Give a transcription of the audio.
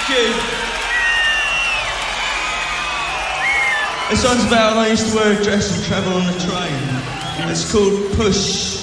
This one's about when I used to wear a dress and travel on the train. It's called Push.